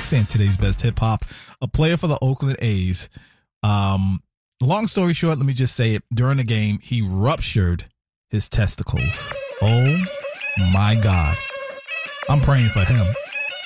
Actually, in today's best hip hop, a player for the Oakland A's. Long story short, let me just say it. During the game, he ruptured his testicles. Oh my God. I'm praying for him.